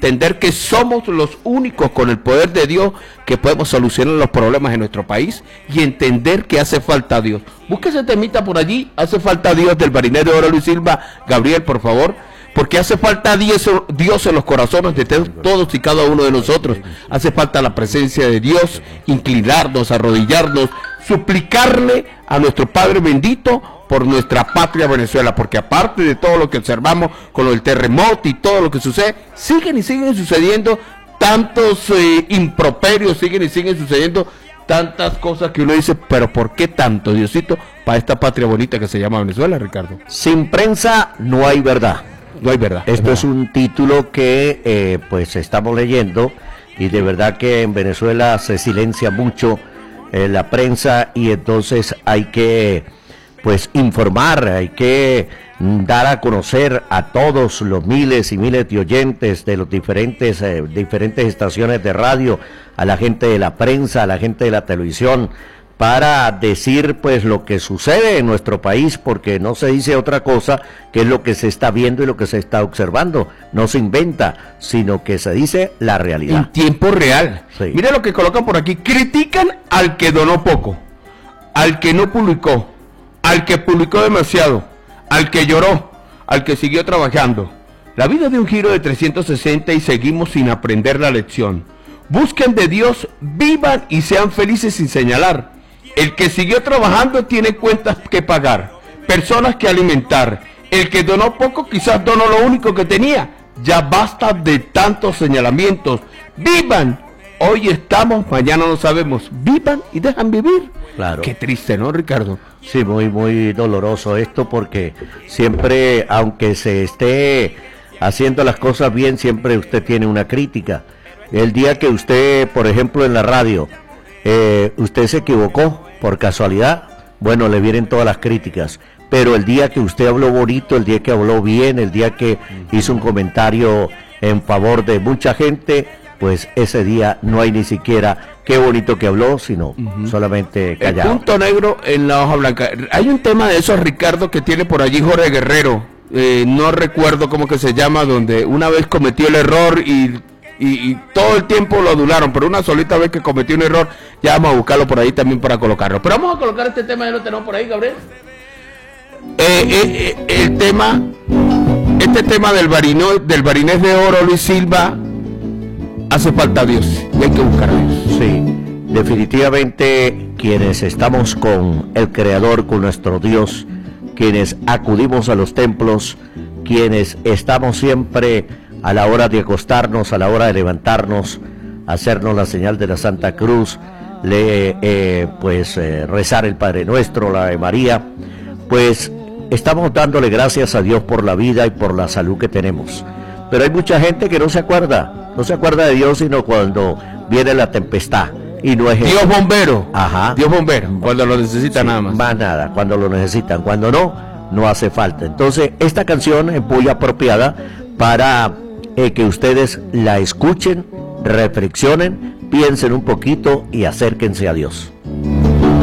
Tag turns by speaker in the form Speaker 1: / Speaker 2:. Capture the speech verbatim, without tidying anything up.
Speaker 1: entender que somos los únicos con el poder de Dios que podemos solucionar los problemas en nuestro país y entender que hace falta Dios. Busque ese temita por allí, hace falta Dios, del Barinés de Oro Luis Silva. Gabriel, por favor, porque hace falta Dios, Dios en los corazones de todos y cada uno de nosotros. Hace falta la presencia de Dios, inclinarnos, arrodillarnos, suplicarle a nuestro Padre bendito por nuestra patria Venezuela, porque aparte de todo lo que observamos con el terremoto y todo lo que sucede, siguen y siguen sucediendo tantos eh, improperios, siguen y siguen sucediendo tantas cosas que uno dice, pero ¿por qué tanto, Diosito, para esta patria bonita que se llama Venezuela, Ricardo?
Speaker 2: Sin prensa no hay verdad.
Speaker 1: No hay verdad.
Speaker 2: Esto
Speaker 1: es,
Speaker 2: es un título que eh, pues estamos leyendo, y de verdad que en Venezuela se silencia mucho eh, la prensa, y entonces hay que pues informar, hay que dar a conocer a todos los miles y miles de oyentes de los diferentes eh, diferentes estaciones de radio, a la gente de la prensa, a la gente de la televisión, para decir pues lo que sucede en nuestro país, porque no se dice otra cosa que es lo que se está viendo y lo que se está observando. No se inventa, sino que se dice la realidad.
Speaker 1: En tiempo real.
Speaker 2: Sí.
Speaker 1: Mire lo que colocan por aquí. Critican al que donó poco, al que no publicó, al que publicó demasiado, al que lloró, al que siguió trabajando. La vida de un giro de trescientos sesenta y seguimos sin aprender la lección. Busquen de Dios, vivan y sean felices sin señalar. El que siguió trabajando tiene cuentas que pagar, personas que alimentar. El que donó poco quizás donó lo único que tenía. Ya basta de tantos señalamientos. Vivan. Hoy estamos, mañana no sabemos. Vivan y dejan vivir.
Speaker 2: Claro.
Speaker 1: Qué triste, ¿no, Ricardo?
Speaker 2: Sí, muy, muy doloroso esto, porque siempre, aunque se esté haciendo las cosas bien, siempre usted tiene una crítica. El día que usted, por ejemplo, en la radio, eh, usted se equivocó por casualidad, bueno, le vienen todas las críticas. Pero el día que usted habló bonito, el día que habló bien, el día que hizo un comentario en favor de mucha gente, pues ese día no hay ni siquiera qué bonito que habló, sino uh-huh. solamente callado.
Speaker 1: El punto negro en la hoja blanca. Hay un tema de esos, Ricardo, que tiene por allí Jorge Guerrero, eh, no recuerdo cómo que se llama, donde una vez cometió el error y... Y, y todo el tiempo lo adularon, pero una solita vez que cometió un error, ya vamos a buscarlo por ahí también para colocarlo. Pero vamos a colocar este tema, ya lo tenemos por ahí, Gabriel. Eh, eh, eh, el tema, este tema del barino, del Barinés de Oro Luis Silva, hace falta Dios, y hay que buscar a Dios.
Speaker 2: Sí, definitivamente quienes estamos con el Creador, con nuestro Dios, quienes acudimos a los templos, quienes estamos siempre a la hora de acostarnos, a la hora de levantarnos, hacernos la señal de la Santa Cruz, le, eh, pues eh, rezar el Padre Nuestro, la Ave María, pues estamos dándole gracias a Dios por la vida y por la salud que tenemos. Pero hay mucha gente que no se acuerda, no se acuerda de Dios sino cuando viene la tempestad. Y no es
Speaker 1: Dios
Speaker 2: eso.
Speaker 1: bombero.
Speaker 2: Ajá.
Speaker 1: Dios bombero, cuando lo necesita, sí, nada más.
Speaker 2: Más nada, cuando lo necesitan, cuando no, no hace falta. Entonces, esta canción es muy apropiada para Eh, que ustedes la escuchen, reflexionen, piensen un poquito y acérquense a Dios.